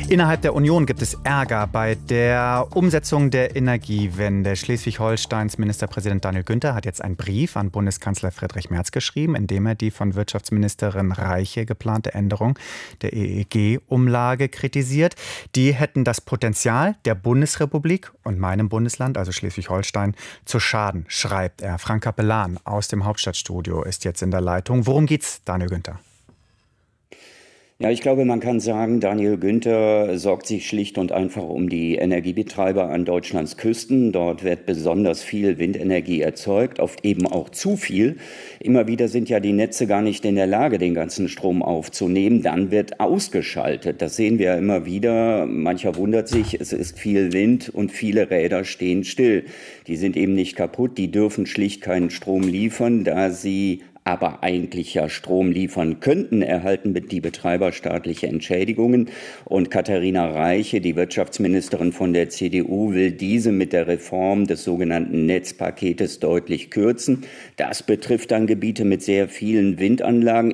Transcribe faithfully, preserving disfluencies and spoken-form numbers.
Innerhalb der Union gibt es Ärger bei der Umsetzung der Energiewende. Schleswig-Holsteins Ministerpräsident Daniel Günther hat jetzt einen Brief an Bundeskanzler Friedrich Merz geschrieben, in dem er die von Wirtschaftsministerin Reiche geplante Änderung der E E G-Umlage kritisiert. Die hätten das Potenzial der Bundesrepublik und meinem Bundesland, also Schleswig-Holstein, zu schaden, schreibt er. Frank Capellan aus dem Hauptstadtstudio ist jetzt in der Leitung. Worum geht's, Daniel Günther? Ja, ich glaube, man kann sagen, Daniel Günther sorgt sich schlicht und einfach um die Energiebetreiber an Deutschlands Küsten. Dort wird besonders viel Windenergie erzeugt, oft eben auch zu viel. Immer wieder sind ja die Netze gar nicht in der Lage, den ganzen Strom aufzunehmen. Dann wird ausgeschaltet. Das sehen wir ja immer wieder. Mancher wundert sich, es ist viel Wind und viele Räder stehen still. Die sind eben nicht kaputt, die dürfen schlicht keinen Strom liefern, da sie aber eigentlich ja Strom liefern könnten, erhalten die Betreiber staatliche Entschädigungen. Und Katharina Reiche, die Wirtschaftsministerin von der C D U, will diese mit der Reform des sogenannten Netzpaketes deutlich kürzen. Das betrifft dann Gebiete mit sehr vielen Windanlagen.